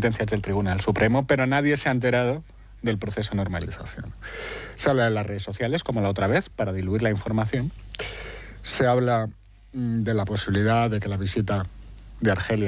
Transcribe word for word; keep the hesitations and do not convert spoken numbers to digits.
sentencias del Tribunal Supremo, pero nadie se ha enterado del proceso de normalización. Se habla de las redes sociales, como la otra vez, para diluir la información. Se habla mmm, de la posibilidad de que la visita de Argelia